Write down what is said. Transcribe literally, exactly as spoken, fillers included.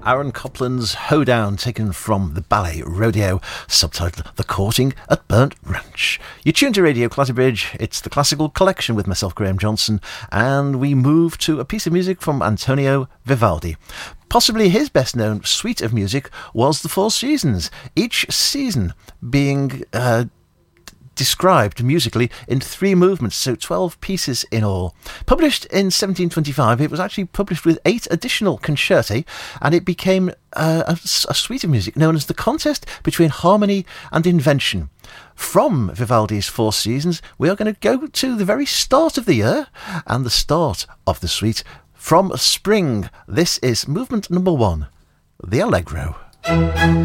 Aaron Copland's Hoedown, taken from the ballet Rodeo, subtitled The Courting at Burnt Ranch. You're tuned to Radio Clatterbridge. It's the Classical Collection with myself, Graham Johnson, and we move to a piece of music from Antonio Vivaldi. Possibly his best-known suite of music was The Four Seasons, each season being uh, described musically in three movements, so twelve pieces in all. Published in seventeen twenty-five, it was actually published with eight additional concerti, and it became uh, a, a suite of music known as the contest between harmony and invention. From Vivaldi's Four Seasons, we are going to go to the very start of the year and the start of the suite. From spring, this is movement number one, the Allegro.